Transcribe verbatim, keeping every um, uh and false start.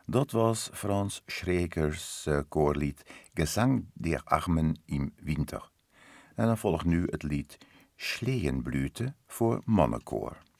Dat was Franz Schrägers uh, koorlied Gesang der Armen im Winter. En dan volgt nu het lied Sleeënblüte voor mannenkoor.